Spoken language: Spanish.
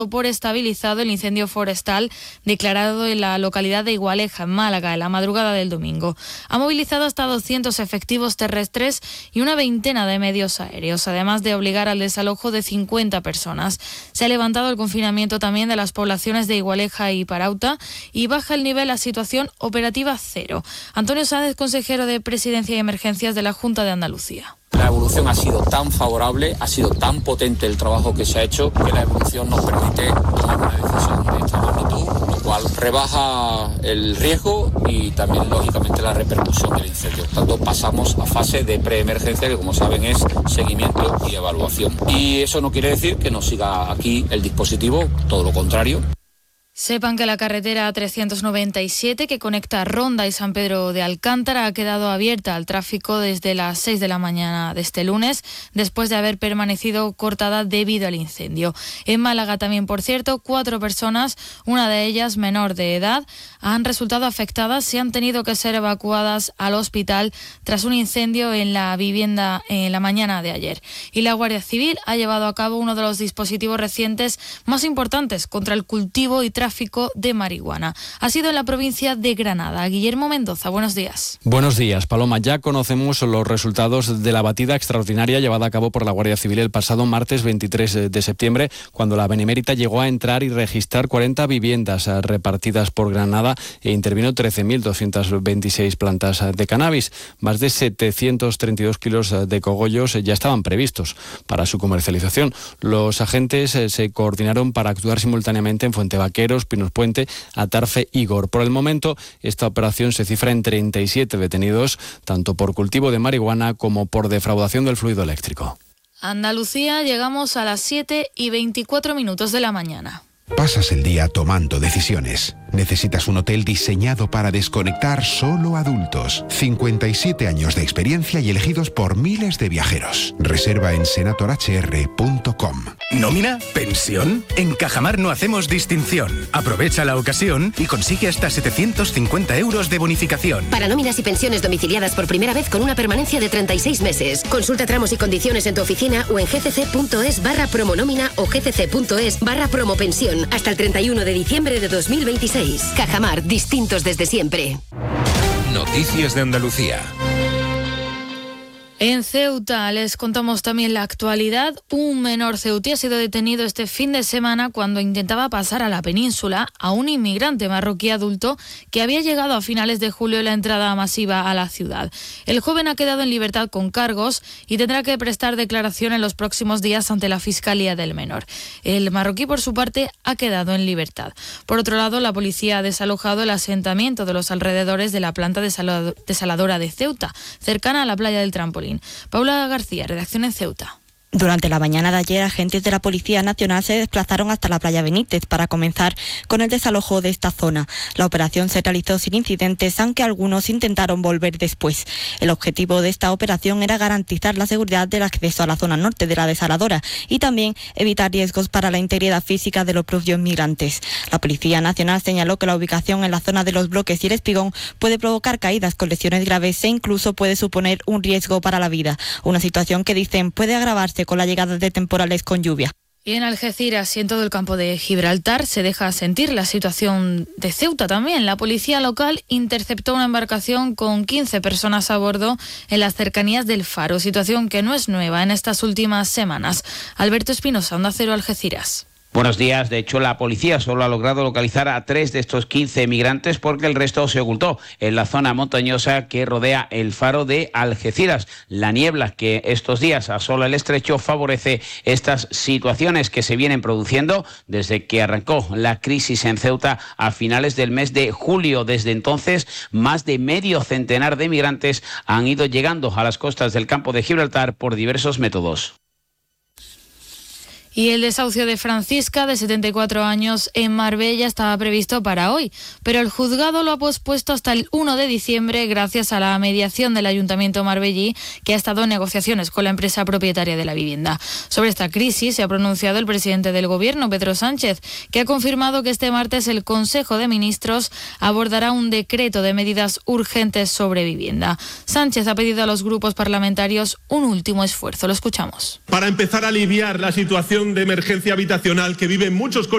por estabilizado el incendio forestal declarado en la localidad de Igualeja, en Málaga, en la madrugada del domingo. Ha movilizado hasta 200 efectivos terrestres y una veintena de medios aéreos, además de obligar al desalojo de 50 personas. Se ha levantado el confinamiento también de las poblaciones de Igualeja y Parauta y baja el nivel a situación operativa cero. Antonio Sáenz, consejero de Presidencia y Emergencias de la Junta de Andalucía. La evolución ha sido tan favorable, ha sido tan potente el trabajo que se ha hecho, que la evolución nos permite tomar una decisión de esta magnitud, lo cual rebaja el riesgo y también, lógicamente, la repercusión del incendio. Por tanto, pasamos a fase de preemergencia, que como saben es seguimiento y evaluación. Y eso no quiere decir que no siga aquí el dispositivo, todo lo contrario. Sepan que la carretera 397 que conecta Ronda y San Pedro de Alcántara ha quedado abierta al tráfico desde las 6 de la mañana de este lunes, después de haber permanecido cortada debido al incendio. En Málaga también, por cierto, 4 personas, una de ellas menor de edad, han resultado afectadas y han tenido que ser evacuadas al hospital tras un incendio en la vivienda en la mañana de ayer. Y la Guardia Civil ha llevado a cabo uno de los dispositivos recientes más importantes contra el cultivo y tráfico de marihuana. Ha sido en la provincia de Granada. Guillermo Mendoza, buenos días. Buenos días, Paloma. Ya conocemos los resultados de la batida extraordinaria llevada a cabo por la Guardia Civil el pasado martes 23 de septiembre, cuando la Benemérita llegó a entrar y registrar 40 viviendas repartidas por Granada e intervino 13.226 plantas de cannabis. Más de 732 kilos de cogollos ya estaban previstos para su comercialización. Los agentes se coordinaron para actuar simultáneamente en Fuentevaqueros, Pinos Puente, Atarfe y Gor. Por el momento, esta operación se cifra en 37 detenidos, tanto por cultivo de marihuana como por defraudación del fluido eléctrico. Andalucía, llegamos a las 7:24 de la mañana. Pasas el día tomando decisiones. Necesitas un hotel diseñado para desconectar solo adultos. 57 años de experiencia y elegidos por miles de viajeros. Reserva en senatorhr.com. ¿Nómina? ¿Pensión? En Cajamar no hacemos distinción. Aprovecha la ocasión y consigue hasta 750 euros de bonificación. Para nóminas y pensiones domiciliadas por primera vez con una permanencia de 36 meses. Consulta tramos y condiciones en tu oficina o en gcc.es/promonómina o gcc.es/promopensión. Hasta el 31 de diciembre de 2026. Cajamar, distintos desde siempre. Noticias de Andalucía. En Ceuta les contamos también la actualidad. Un menor ceutí ha sido detenido este fin de semana cuando intentaba pasar a la península a un inmigrante marroquí adulto que había llegado a finales de julio en la entrada masiva a la ciudad. El joven ha quedado en libertad con cargos y tendrá que prestar declaración en los próximos días ante la Fiscalía del Menor. El marroquí, por su parte, ha quedado en libertad. Por otro lado, la policía ha desalojado el asentamiento de los alrededores de la planta desaladora de Ceuta, cercana a la playa del Trampolín. Paula García, redacción en Ceuta. Durante la mañana de ayer, agentes de la Policía Nacional se desplazaron hasta la playa Benítez para comenzar con el desalojo de esta zona. La operación se realizó sin incidentes, aunque algunos intentaron volver después. El objetivo de esta operación era garantizar la seguridad del acceso a la zona norte de la desaladora y también evitar riesgos para la integridad física de los propios migrantes. La Policía Nacional señaló que la ubicación en la zona de los bloques y el espigón puede provocar caídas con lesiones graves e incluso puede suponer un riesgo para la vida. Una situación que dicen puede agravarse con la llegada de temporales con lluvia. Y en Algeciras y en todo el campo de Gibraltar se deja sentir la situación de Ceuta también. La policía local interceptó una embarcación con 15 personas a bordo en las cercanías del Faro, situación que no es nueva en estas últimas semanas. Alberto Espinosa, Onda Cero, Algeciras. Buenos días. De hecho, la policía solo ha logrado localizar a 3 de estos 15 migrantes porque el resto se ocultó en la zona montañosa que rodea el faro de Algeciras. La niebla que estos días asola el estrecho favorece estas situaciones que se vienen produciendo desde que arrancó la crisis en Ceuta a finales del mes de julio. Desde entonces, más de medio centenar de migrantes han ido llegando a las costas del campo de Gibraltar por diversos métodos. Y el desahucio de Francisca, de 74 años, en Marbella estaba previsto para hoy, pero el juzgado lo ha pospuesto hasta el 1 de diciembre gracias a la mediación del Ayuntamiento marbellí, que ha estado en negociaciones con la empresa propietaria de la vivienda. Sobre esta crisis se ha pronunciado el presidente del Gobierno, Pedro Sánchez, que ha confirmado que este martes el Consejo de Ministros abordará un decreto de medidas urgentes sobre vivienda. Sánchez ha pedido a los grupos parlamentarios un último esfuerzo. Lo escuchamos. Para empezar a aliviar la situación de emergencia habitacional que viven muchos